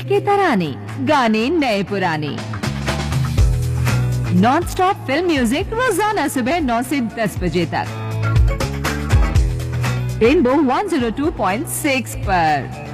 के तराने, गाने नए पुराने। नॉन स्टॉप फिल्म म्यूजिक रोजाना सुबह 9 से 10 बजे तक रेनबो 102.6 पर।